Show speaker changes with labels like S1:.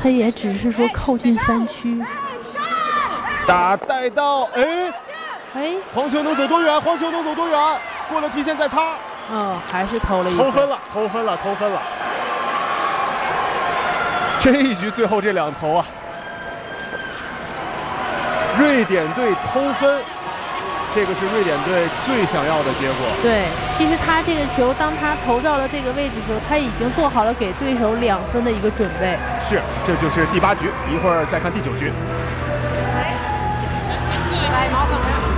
S1: 他也只是说靠近3区。
S2: 打带到，
S1: 哎，
S2: 黄球能走多远？黄球能走多远？过了提前再擦。
S1: 还是投了一分。
S2: 投分了。这一局最后这2投啊，瑞典队偷分，这个是瑞典队最想要的结果。
S1: 对，其实他这个球，当他投到了这个位置的时候，他已经做好了给对手2分的一个准备。
S2: 是，这就是第8局，一会儿再看第9局。
S3: 来，毛可能。